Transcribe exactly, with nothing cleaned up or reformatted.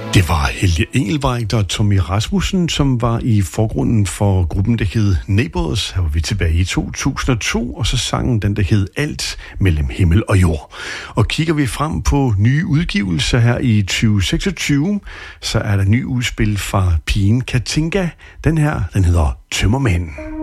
Det var Helge Engelbrecht og Tommy Rasmussen, som var i forgrunden for gruppen, der hed Neighbours. Her var vi tilbage i to tusind og to, og så sangen den, der hed Alt mellem himmel og jord. Og kigger vi frem på nye udgivelser her i tyve seksogtyve, så er der ny udspil fra pigen Katinka. Den her, den hedder Tømmermænd.